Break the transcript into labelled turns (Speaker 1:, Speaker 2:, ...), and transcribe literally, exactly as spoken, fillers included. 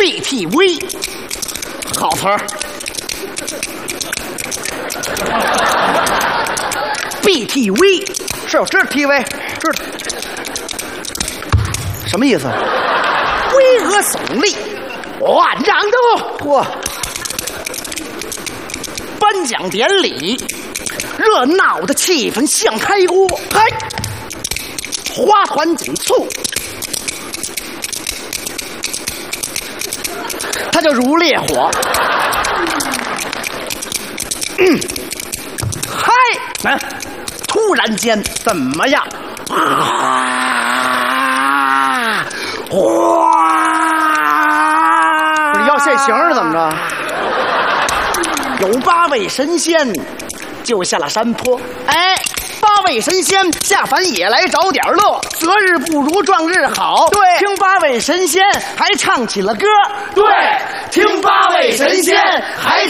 Speaker 1: B T V， 好词儿。B T V 是有知道 T V 知道什么意思？巍峨耸立，万丈的哇！颁奖典礼，热闹的气氛像开锅，嗨，花团锦簇，它就如烈火。嗯，嗨，嗯，突然间怎么样？啊，哗！你要现形是怎么着？有八位神仙就下了山坡，哎，八位神仙下凡也来找点乐，择日不如撞日好。对，听八位神仙还唱起了歌。
Speaker 2: 对，听八位神仙还